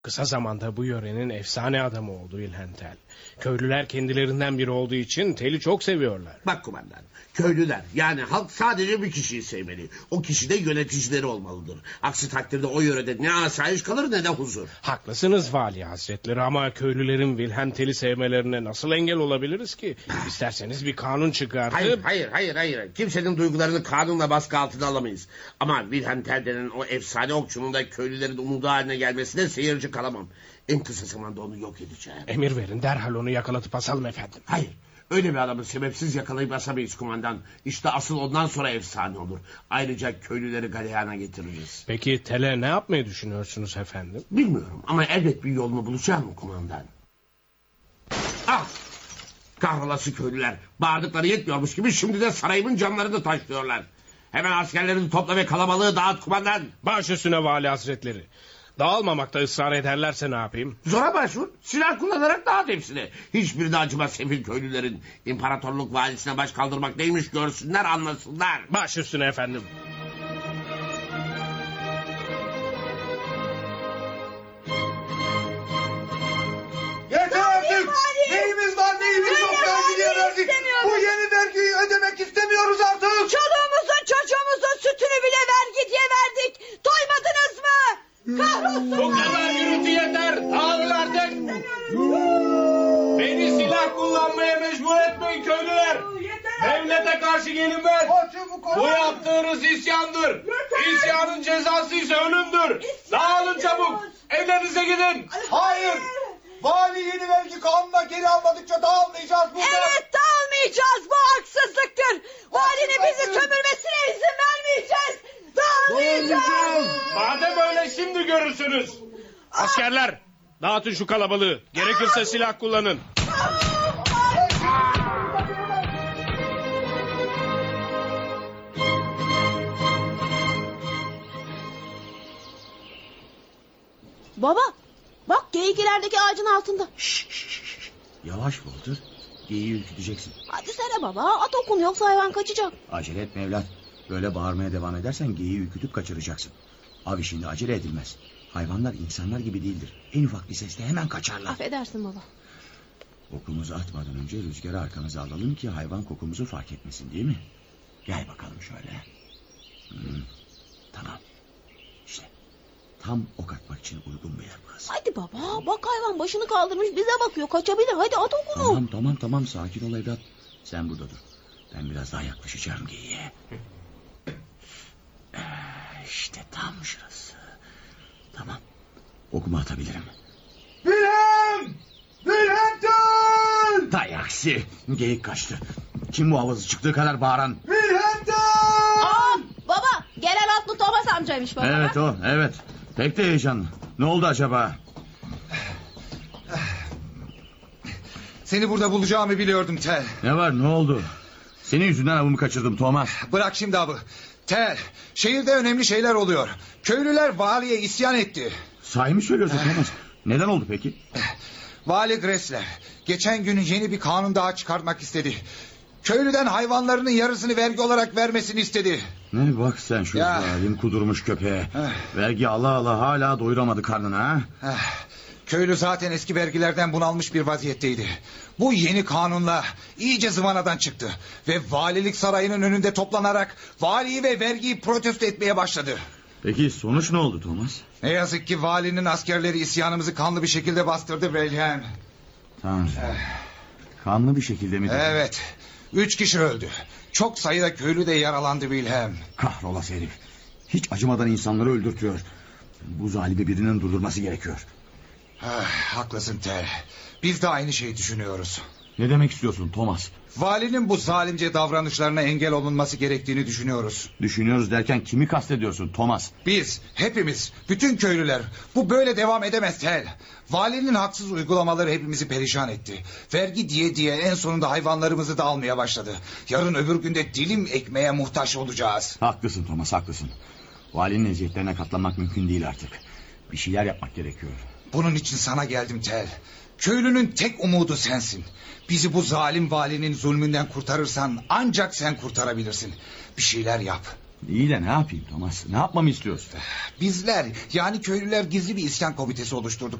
Kısa zamanda bu yörenin efsane adamı oldu Wilhelm Tell. Köylüler kendilerinden biri olduğu için Tell'i çok seviyorlar. Bak kumandan, köylüler yani halk sadece bir kişiyi sevmeli. O kişi de yöneticileri olmalıdır. Aksi takdirde o yörede ne asayiş kalır ne de huzur. Haklısınız Vali Hazretleri ama köylülerin Wilhelm Tell'i sevmelerine nasıl engel olabiliriz ki? İsterseniz bir kanun çıkartıp... Hayır. Kimsenin duygularını kanunla baskı altına alamayız. Ama Wilhelm Tell denen o efsane okçunun da köylülerin umudu haline gelmesine seyirci kalamam. En kısa zamanda onu yok edeceğim. Emir verin, derhal onu yakalatıp asalım efendim. Hayır, öyle bir adamı sebepsiz yakalayıp asamayız kumandan. İşte asıl ondan sonra efsane olur. Ayrıca köylüleri galeyana getiririz. Peki Tell'e ne yapmayı düşünüyorsunuz efendim? Bilmiyorum ama elbet bir yolunu bulacağım kumandan. Ah! Kahrolası köylüler. Bağırdıkları yetmiyormuş gibi şimdi de sarayımın camlarını taşlıyorlar. Hemen askerlerini topla ve kalabalığı dağıt kumandan. Baş üstüne Vali Hazretleri. Dağılmamakta ısrar ederlerse ne yapayım? Zora başvur. Silah kullanarak dağıt hepsini. Hiçbirine acımaz sefil köylülerin. İmparatorluk valisine baş kaldırmak neymiş görsünler anlasınlar. Baş üstüne efendim. Yeter artık! Neyimiz var neyimiz yok vergiye verdik. Bu yeni vergiyi ödemek istemiyoruz artık. Çoluğumuzun çocuğumuzun sütünü bile vergi diye verdik. Doymadınız mı? Kahrolsun. Bu kadar gürültü yeter. Dağılın artık. Beni silah kullanmaya mecbur etmeyin köylüler. Devlete karşı gelinmez. Bu yaptığınız isyandır. İsyanın cezası ise ölümdür. Dağılın çabuk. Evlerinize gidin. Hayır! Vali yeni vergi kanununa geri almadıkça dağılmayacağız buradan. Evet dağılmayacağız. Bu haksızlıktır. Valinin bizi sömürmesine izin vermeyeceğiz. Dağılmayacağız. Madem öyle şimdi görürsünüz. Askerler dağıtın şu kalabalığı. Gerekirse silah kullanın. Baba bak geyik ilerideki ağacın altında. Yavaş Walter. Geyiği ürküteceksin. Hadi sene baba at okun yoksa hayvan kaçacak. Acele etme evlat. Böyle bağırmaya devam edersen geyiği ürkütüp kaçıracaksın. Av işinde acele edilmez. Hayvanlar insanlar gibi değildir. En ufak bir sesle hemen kaçarlar. Affedersin baba. Okumuzu atmadan önce rüzgarı arkamıza alalım ki hayvan kokumuzu fark etmesin değil mi? Gel bakalım şöyle. Tamam. İşte tam ok atmak için uygun bir yer burası. Hadi baba bak hayvan başını kaldırmış bize bakıyor kaçabilir hadi at okunu. Tamam sakin ol evlat. Sen burada dur. Ben biraz daha yaklaşacağım geyiğe. İşte tam şurası. Tamam. Okumu atabilirim. Wilhelm! Wilhelm Tell! Hay aksi. Geyik kaçtı. Kim bu avazı çıktığı kadar bağıran? Wilhelm Tell! Aa, baba gelen atlı Thomas amcaymış baba. Evet o evet. Pek de heyecanlı. Ne oldu acaba? Seni burada bulacağımı biliyordum Tell. Ne var ne oldu? Senin yüzünden avımı kaçırdım Thomas. Bırak şimdi avı. Tell, şehirde önemli şeyler oluyor. Köylüler valiye isyan etti. Sahi mi söylüyorsun Thomas? Neden oldu peki? Vali Gressler geçen gün yeni bir kanun daha çıkartmak istedi. Köylüden hayvanlarının yarısını vergi olarak vermesini istedi. Ne bak sen şu Ya. zalim kudurmuş köpeğe. Vergi ala hala doyuramadı karnına ha? Köylü zaten eski vergilerden bunalmış bir vaziyetteydi. Bu yeni kanunla iyice zıvanadan çıktı. Ve valilik sarayının önünde toplanarak valiyi ve vergiyi protesto etmeye başladı. Peki sonuç ne oldu Thomas? Ne yazık ki valinin askerleri isyanımızı kanlı bir şekilde bastırdı Wilhelm. Tanrım. Kanlı bir şekilde mi? Evet. 3 kişi öldü. Çok sayıda köylü de yaralandı Wilhelm. Kahrolası herif. Hiç acımadan insanları öldürtüyor. Bu zalimi birinin durdurması gerekiyor. Haklısın Tell. Biz de aynı şeyi düşünüyoruz. Ne demek istiyorsun Thomas? Valinin bu zalimce davranışlarına engel olunması gerektiğini düşünüyoruz. Düşünüyoruz derken kimi kastediyorsun Thomas? Biz, hepimiz, bütün köylüler. Bu böyle devam edemez Tell. Valinin haksız uygulamaları hepimizi perişan etti. Vergi diye en sonunda hayvanlarımızı da almaya başladı. Yarın öbür günde dilim ekmeğe muhtaç olacağız. Haklısın Thomas haklısın. Valinin eziyetlerine katlanmak mümkün değil artık. Bir şeyler yapmak gerekiyor. Bunun için sana geldim Tell. Köylünün tek umudu sensin. Bizi bu zalim valinin zulmünden kurtarırsan ancak sen kurtarabilirsin. Bir şeyler yap. İyi de ne yapayım Thomas? Ne yapmamı istiyorsun? Bizler yani köylüler gizli bir isyan komitesi oluşturduk.